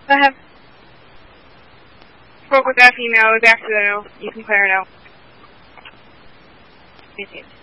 I have spoke with Effie now. It's after the note. You can clear it out.